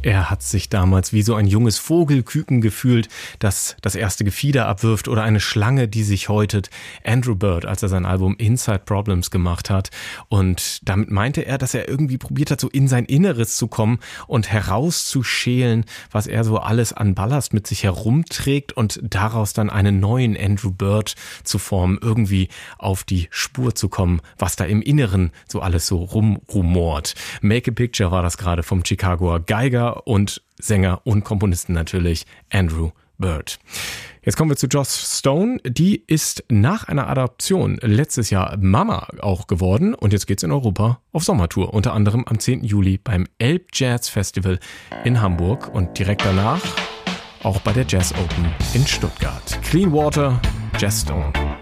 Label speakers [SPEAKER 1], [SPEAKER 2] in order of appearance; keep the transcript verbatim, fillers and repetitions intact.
[SPEAKER 1] Er hat sich damals wie so ein junges Vogelküken gefühlt, das das erste Gefieder abwirft, oder eine Schlange, die sich häutet. Andrew Bird, als er sein Album Inside Problems gemacht hat. Und damit meinte er, dass er irgendwie probiert hat, so in sein Inneres zu kommen und herauszuschälen, was er so alles an Ballast mit sich herumträgt und daraus dann einen neuen Andrew Bird zu formen, irgendwie auf die Spur zu kommen, was da im Inneren so alles so rumrumort. Make a Picture war das gerade vom Chicagoer Geiger und Sänger und Komponisten natürlich Andrew Bird. Jetzt kommen wir zu Joss Stone. Die ist nach einer Adoption letztes Jahr Mama auch geworden und jetzt geht's in Europa auf Sommertour. Unter anderem am zehnten Juli beim Elb Jazz Festival in Hamburg und direkt danach auch bei der Jazz Open in Stuttgart. Clean Water, Joss Stone.